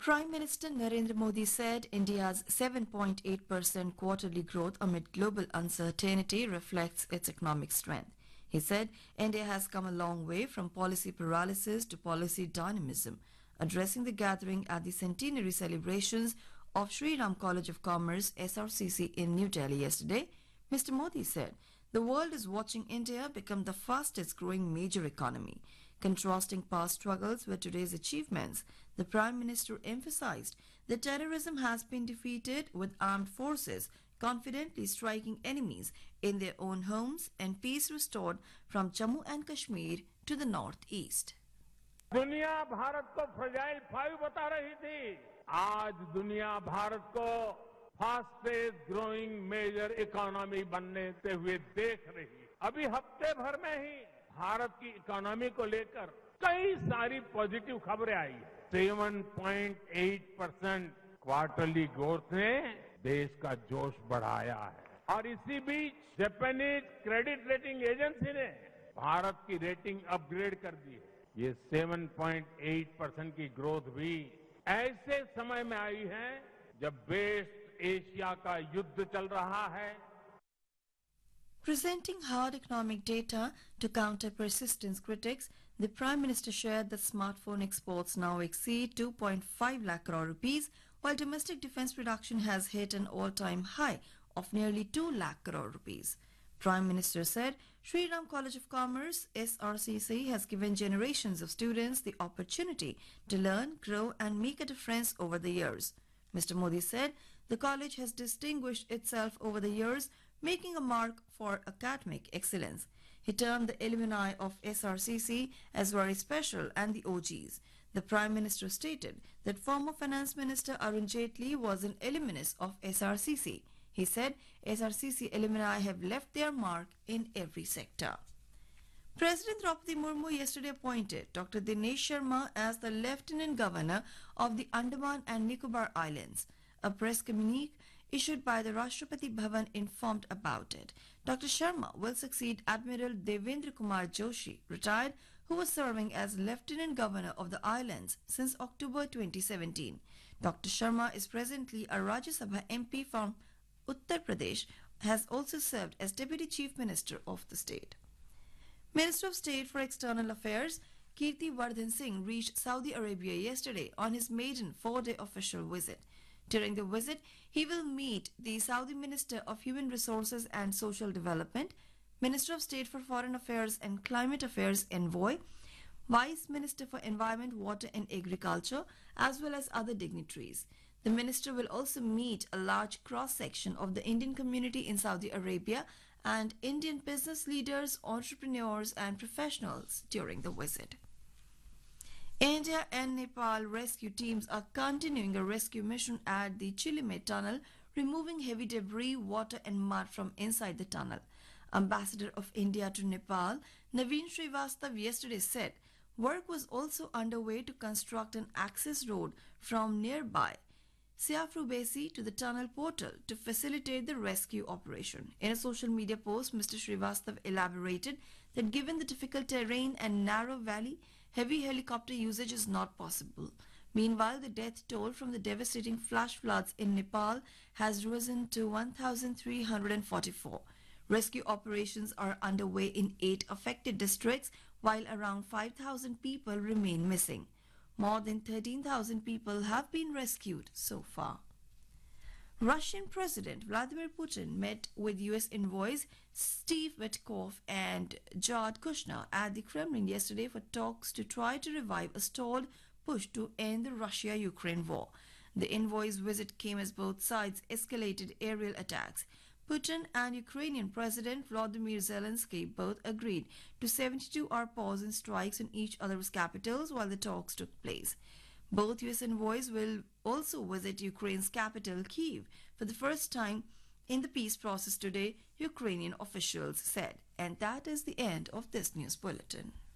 Prime Minister Narendra Modi said India's 7.8% quarterly growth amid global uncertainty reflects its economic strength. He said India has come a long way from policy paralysis to policy dynamism. Addressing the gathering at the centenary celebrations of Sri Ram College of Commerce SRCC in New Delhi yesterday, Mr. Modi said the world is watching India become the fastest growing major economy. Contrasting past struggles with today's achievements, the Prime Minister emphasized that terrorism has been defeated with armed forces confidently striking enemies in their own homes and peace restored from Jammu and Kashmir to the northeast. दुनिया भारत को fragile 5 बता रही थी। आज दुनिया भारत को fastest growing major economy बनते हुए देख रही है। अभी हफ्ते भर में ही भारत की इकोनॉमी को लेकर कई सारी पॉजिटिव खबरें आई है। 7.8% क्वार्टरली ग्रोथ ने देश का जोश बढ़ाया है और इसी बीच जापानीज क्रेडिट रेटिंग एजेंसी ने भारत की रेटिंग अपग्रेड कर दी है। ये 7.8% की ग्रोथ भी ऐसे समय में आई है जब वेस्ट एशिया का युद्ध चल रहा है। Presenting hard economic data to counter persistence critics, the Prime Minister shared that smartphone exports now exceed 2.5 lakh crore rupees, while domestic defense production has hit an all-time high of nearly 2 lakh crore rupees. Prime Minister said Sri Ram College of Commerce SRCC has given generations of students the opportunity to learn, grow and make a difference over the years. Mr. Modi said the college has distinguished itself over the years, making a mark for academic excellence. He termed the alumni of SRCC as very special and the OGs. The Prime Minister stated that former Finance Minister Arun Jaitley was an alumnus of SRCC. He said SRCC alumni have left their mark in every sector. President Draupadi Murmu yesterday appointed Dr. Dinesh Sharma as the Lieutenant Governor of the Andaman and Nicobar Islands. A press communique issued by the Rashtrapati Bhavan informed about it. Dr. Sharma will succeed Admiral Devendra Kumar Joshi, retired, who was serving as Lieutenant Governor of the islands since October 2017. Dr. Sharma is presently a Rajya Sabha MP from Uttar Pradesh, has also served as Deputy Chief Minister of the state. Minister of State for External Affairs Kirti Vardhan Singh reached Saudi Arabia yesterday on his maiden 4-day official visit. During the visit, he will meet the Saudi Minister of Human Resources and Social Development, Minister of State for Foreign Affairs and Climate Affairs Envoy, Vice Minister for Environment, Water and Agriculture, as well as other dignitaries. The minister will also meet a large cross-section of the Indian community in Saudi Arabia and Indian business leaders, entrepreneurs and professionals during the visit. India and Nepal rescue teams are continuing a rescue mission at the Chilime tunnel, removing heavy debris, water and mud from inside the tunnel. Ambassador of India to Nepal, Naveen Srivastav, yesterday said work was also underway to construct an access road from nearby Siafru Besi to the tunnel portal to facilitate the rescue operation. In a social media post, Mr. Srivastav elaborated that given the difficult terrain and narrow valley, heavy helicopter usage is not possible. Meanwhile, the death toll from the devastating flash floods in Nepal has risen to 1,344. Rescue operations are underway in 8 affected districts, while around 5,000 people remain missing. More than 13,000 people have been rescued so far. Russian President Vladimir Putin met with U.S. envoys Steve Witkoff and Jared Kushner at the Kremlin yesterday for talks to try to revive a stalled push to end the Russia-Ukraine war. The envoys' visit came as both sides escalated aerial attacks. Putin and Ukrainian President Volodymyr Zelensky both agreed to 72-hour pause in strikes in each other's capitals while the talks took place. Both U.S. envoys will also visit Ukraine's capital, Kyiv, for the first time in the peace process today, Ukrainian officials said. And that is the end of this news bulletin.